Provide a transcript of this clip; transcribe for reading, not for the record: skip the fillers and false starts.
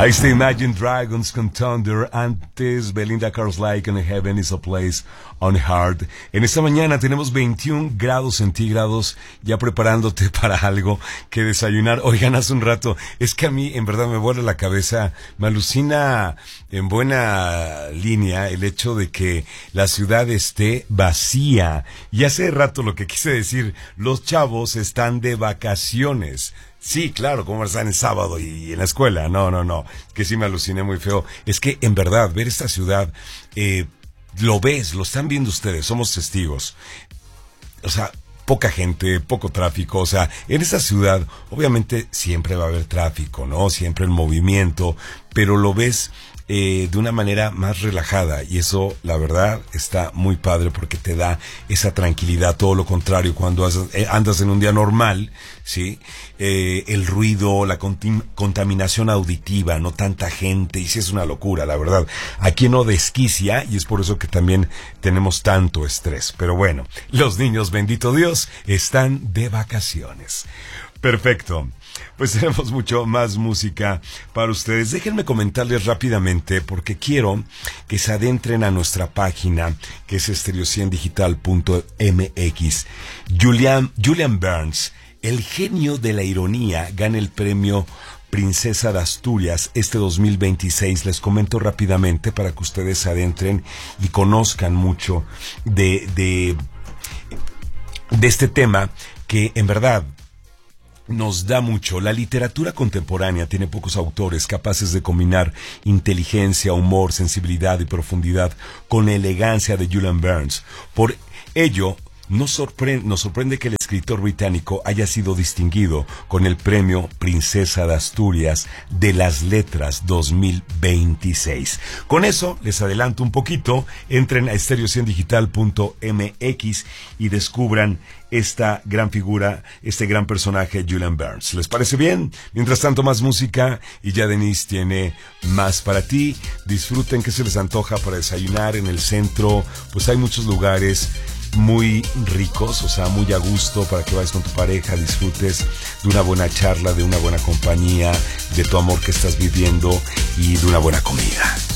Ahí está Imagine Dragons con Thunder. Antes Belinda Carlisle con Heaven is a Place on Earth. En esta mañana tenemos 21 grados centígrados, ya preparándote para algo que desayunar. Oigan, hace un rato, es que a mí en verdad me vuela la cabeza, me alucina en buena línea el hecho de que la ciudad esté vacía. Y hace rato lo que quise decir, los chavos están de vacaciones. Sí, claro, como están en sábado y en la escuela. No, que sí me aluciné muy feo. Es que en verdad, ver esta ciudad, lo ves, lo están viendo ustedes, somos testigos. O sea, poca gente, poco tráfico. O sea, en esta ciudad obviamente siempre va a haber tráfico, ¿no? Siempre el movimiento, pero lo ves de una manera más relajada, y eso la verdad está muy padre porque te da esa tranquilidad. Todo lo contrario cuando andas en un día normal, ¿sí? El ruido, la contaminación auditiva, no tanta gente, y sí es una locura, la verdad. Aquí no desquicia, y es por eso que también tenemos tanto estrés. Pero bueno, los niños, bendito Dios, están de vacaciones. Perfecto. Pues tenemos mucho más música para ustedes. Déjenme comentarles rápidamente, porque quiero que se adentren a nuestra página, que es estereociendigital.mx. Julian Burns, el genio de la ironía, gana el premio Princesa de Asturias este 2026. Les comento rápidamente para que ustedes se adentren y conozcan mucho de este tema que en verdad nos da mucho. La literatura contemporánea tiene pocos autores capaces de combinar inteligencia, humor, sensibilidad y profundidad con la elegancia de Julian Burns. Por ello, nos sorprende que el escritor británico haya sido distinguido con el premio Princesa de Asturias de las Letras 2026. Con eso, les adelanto un poquito. Entren a estereociendigital.mx y descubran esta gran figura, este gran personaje, Julian Burns. ¿Les parece bien? Mientras tanto, más música, y ya Denise tiene más para ti. Disfruten, que se les antoja para desayunar en el centro. Pues hay muchos lugares muy ricos, o sea, muy a gusto para que vayas con tu pareja, disfrutes de una buena charla, de una buena compañía, de tu amor que estás viviendo y de una buena comida.